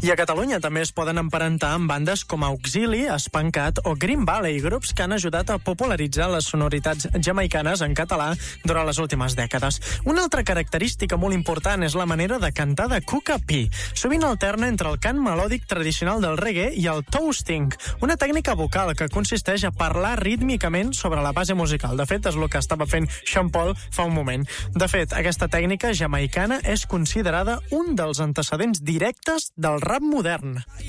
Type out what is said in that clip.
I a Catalunya també es poden emparentar amb bandes com Auxili, Espancat o Green Valley, grups que han ajudat a popularitzar les sonoritats jamaicanes en català durant les últimes dècades. Una altra característica molt important és la manera de cantar de Cuca P. Sovint alterna entre el cant melòdic tradicional del reggae i el toasting, una tècnica vocal que consisteix a parlar rítmicament sobre la base musical. De fet, és el que estava fent Sean Paul fa un moment. De fet, aquesta tècnica jamaicana és considerada un dels antecedents directes del rap modern.